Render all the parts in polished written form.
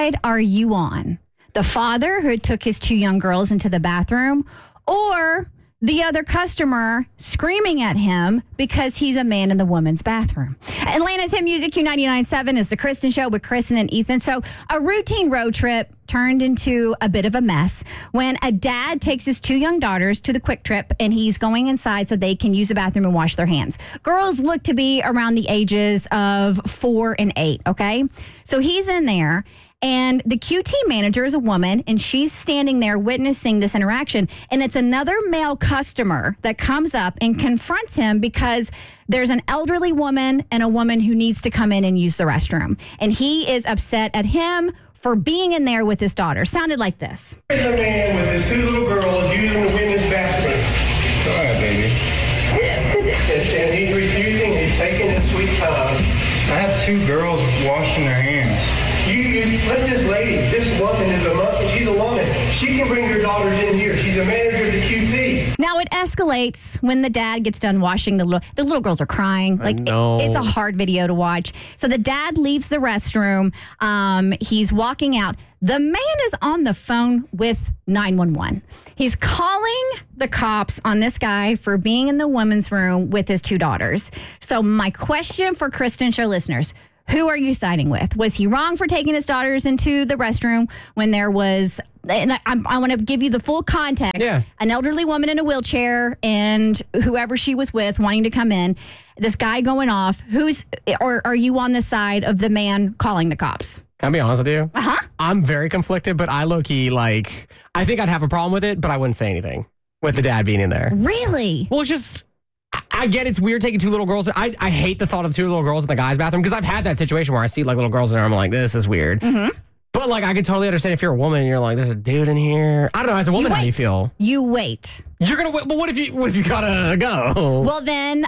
side are you on? The father who took his 2 young girls into the bathroom, or the other customer screaming at him because he's a man in the woman's bathroom? Atlanta's Hit Music Q99.7 is the Kristen Show with Kristen and Ethan. So a routine road trip turned into a bit of a mess when a dad takes his 2 young daughters to the Quick Trip and he's going inside so they can use the bathroom and wash their hands. Girls look to be around the ages of 4 and 8, okay? So he's in there. And the QT manager is a woman, and she's standing there witnessing this interaction. And it's another male customer that comes up and confronts him because there's an elderly woman and a woman who needs to come in and use the restroom. And he is upset at him for being in there with his daughter. Sounded like this. There's a man with his 2 little girls using the women's bathroom. Go ahead, baby. And he's refusing. He's taking his sweet time. I have 2 girls washing their hands. You let this lady, this woman she's a woman. She can bring her daughters in here. She's a manager at the QT. Now it escalates when the dad gets done washing the little girls are crying. Like it's a hard video to watch. So the dad leaves the restroom. He's walking out. The man is on the phone with 911. He's calling the cops on this guy for being in the women's room with his 2 daughters. So my question for Kristen Show listeners, who are you siding with? Was he wrong for taking his daughters into the restroom when there was, and I want to give you the full context, an elderly woman in a wheelchair and whoever she was with wanting to come in, this guy going off, or are you on the side of the man calling the cops? Can I be honest with you? Uh-huh. I'm very conflicted, but I low-key, I think I'd have a problem with it, but I wouldn't say anything with the dad being in there. Really? Well, it's just... I get it's weird taking 2 little girls. I hate the thought of 2 little girls in the guy's bathroom because I've had that situation where I see little girls in there. I'm like, this is weird. Mm-hmm. But I could totally understand if you're a woman and you're like, there's a dude in here. I don't know. As a woman, how do you feel? You wait. You're gonna wait. But what if you gotta go? Well, then,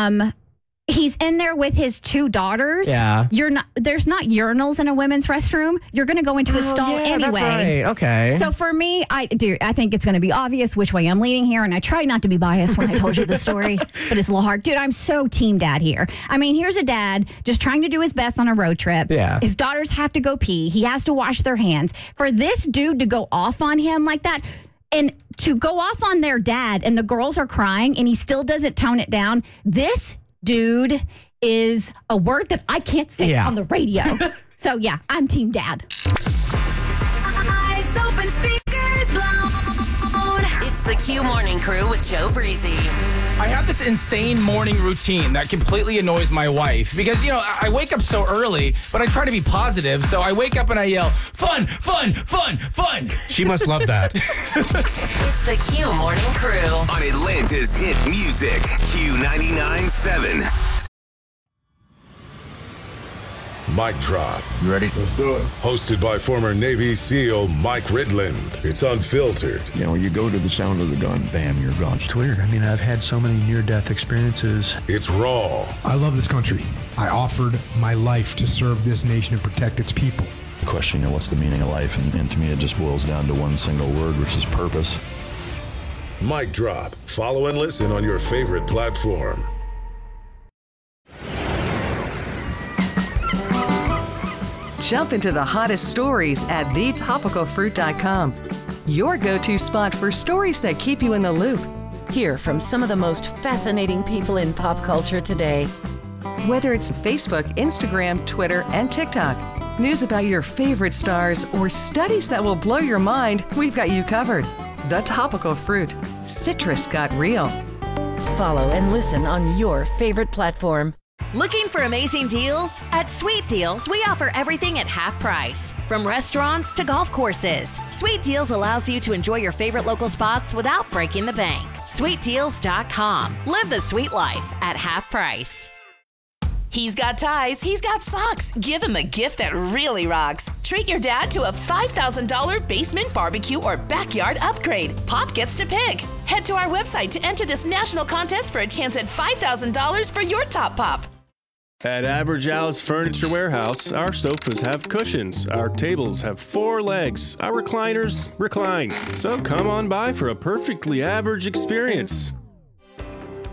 he's in there with his 2 daughters. Yeah. There's not urinals in a women's restroom. You're going to go into a stall anyway. That's right. Okay. So for me, I think it's going to be obvious which way I'm leaning here. And I tried not to be biased when I told you the story, but it's a little hard. Dude, I'm so team dad here. I mean, here's a dad just trying to do his best on a road trip. Yeah. His daughters have to go pee. He has to wash their hands. For this dude to go off on him like that, and to go off on their dad, and the girls are crying, and he still doesn't tone it down, this dude is a word that I can't say on the radio. So, yeah, I'm team dad. Eyes open, speakers blown. It's the Q Morning Crew with Joe Breezy. I have this insane morning routine that completely annoys my wife because, I wake up so early, but I try to be positive. So I wake up and I yell, fun, fun, fun, fun. She must love that. It's the Q Morning Crew on Atlanta's Hit Music, Q99.7. Mic Drop. You ready? Let's do it. Hosted by former Navy SEAL Mike Ridland. It's unfiltered. You go to the sound of the gun, bam, you're gone. It's weird. I mean, I've had so many near-death experiences. It's raw. I love this country. I offered my life to serve this nation and protect its people. The question, what's the meaning of life? And to me, it just boils down to one single word, which is purpose. Mic Drop. Follow and listen on your favorite platform. Jump into the hottest stories at thetopicalfruit.com. Your go-to spot for stories that keep you in the loop. Hear from some of the most fascinating people in pop culture today. Whether it's Facebook, Instagram, Twitter, and TikTok, news about your favorite stars, or studies that will blow your mind, we've got you covered. The Topical Fruit. Citrus got real. Follow and listen on your favorite platform. Looking for amazing deals? At Sweet Deals, we offer everything at half price. From restaurants to golf courses, Sweet Deals allows you to enjoy your favorite local spots without breaking the bank. SweetDeals.com. Live the sweet life at half price. He's got ties, he's got socks. Give him a gift that really rocks. Treat your dad to a $5,000 basement barbecue or backyard upgrade. Pop gets to pick. Head to our website to enter this national contest for a chance at $5,000 for your top pop. At Average Alice Furniture Warehouse, our sofas have cushions, our tables have 4 legs, our recliners recline. So come on by for a perfectly average experience.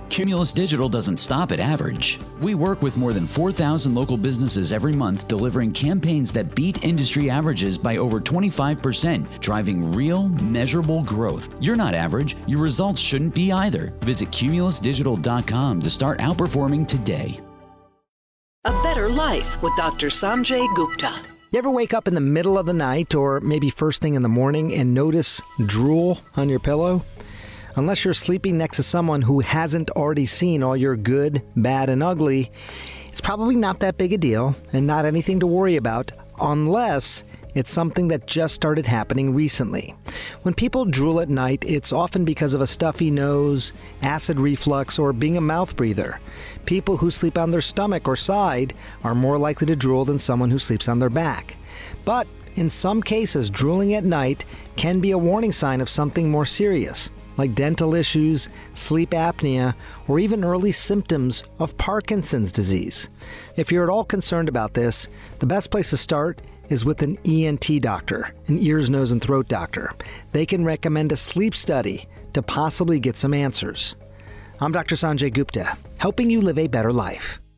Cumulus Digital doesn't stop at average. We work with more than 4,000 local businesses every month, delivering campaigns that beat industry averages by over 25%, driving real, measurable growth. You're not average. Your results shouldn't be either. Visit cumulusdigital.com to start outperforming today. A Better Life with Dr. Sanjay Gupta. You ever wake up in the middle of the night or maybe first thing in the morning and notice drool on your pillow? Unless you're sleeping next to someone who hasn't already seen all your good, bad, and ugly, it's probably not that big a deal and not anything to worry about unless it's something that just started happening recently. When people drool at night, it's often because of a stuffy nose, acid reflux, or being a mouth breather. People who sleep on their stomach or side are more likely to drool than someone who sleeps on their back. But in some cases, drooling at night can be a warning sign of something more serious, like dental issues, sleep apnea, or even early symptoms of Parkinson's disease. If you're at all concerned about this, the best place to start is with an ENT doctor, an ears, nose, and throat doctor. They can recommend a sleep study to possibly get some answers. I'm Dr. Sanjay Gupta, helping you live a better life.